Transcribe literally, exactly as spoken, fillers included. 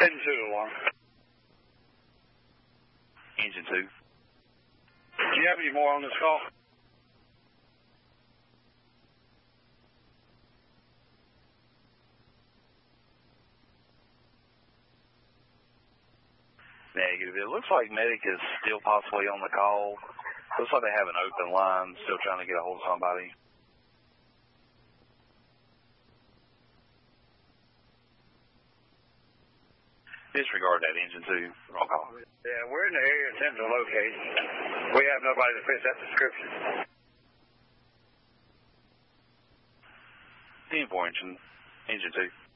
ten two alarm. Engine two. Do you have any more on this call? Negative. It looks like medic is still possibly on the call. Looks like they have an open line, still trying to get a hold of somebody. Disregard that, engine two. Wrong call. Yeah, we're in the area attempting to locate. We have nobody that fits that description. ten four, engine, engine two.